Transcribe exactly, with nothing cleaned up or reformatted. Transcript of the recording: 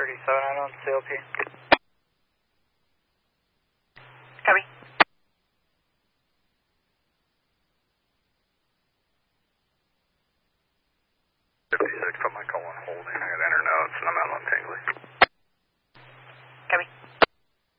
thirty-seven on C L P. Copy. fifty-six from Mike one.